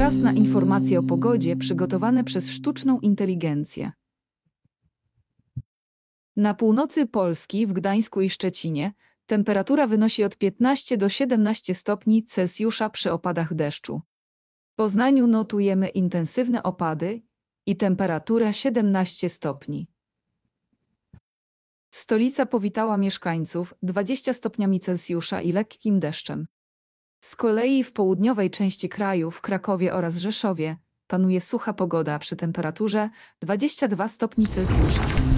Czas na informacje o pogodzie przygotowane przez sztuczną inteligencję. Na północy Polski, w Gdańsku i Szczecinie, temperatura wynosi od 15 do 17 stopni Celsjusza przy opadach deszczu. W Poznaniu notujemy intensywne opady i temperaturę 17 stopni. Stolica powitała mieszkańców 20 stopniami Celsjusza i lekkim deszczem. Z kolei w południowej części kraju, w Krakowie oraz Rzeszowie, panuje sucha pogoda przy temperaturze 22 stopni Celsjusza.